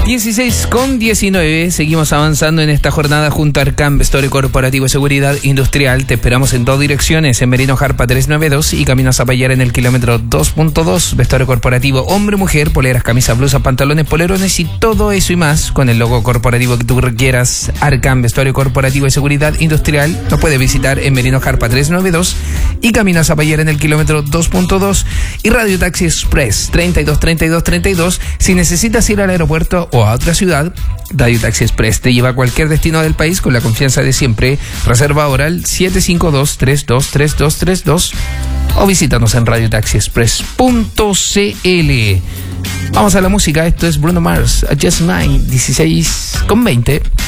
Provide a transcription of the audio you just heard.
16:19, seguimos avanzando en esta jornada junto a Arcam, Vestuario Corporativo y Seguridad Industrial. Te esperamos en dos direcciones, en Merino Jarpa 392 y Camino a Zapallar en el kilómetro 2.2. Vestuario corporativo, hombre, mujer, poleras, camisas, blusas, pantalones, polerones y todo eso y más con el logo corporativo que tú requieras. Arcam, Vestuario Corporativo y Seguridad Industrial. Nos puedes visitar en Merino Jarpa 392 y Camino a Zapallar en el kilómetro 2.2. Y Radio Taxi Express 323232. Si necesitas ir al aeropuerto o a otra ciudad, Radio Taxi Express te lleva a cualquier destino del país con la confianza de siempre. Reserva oral 752-323232 o visítanos en radiotaxiexpress.cl. Vamos a la música, esto es Bruno Mars, A Just Nine, 16:20.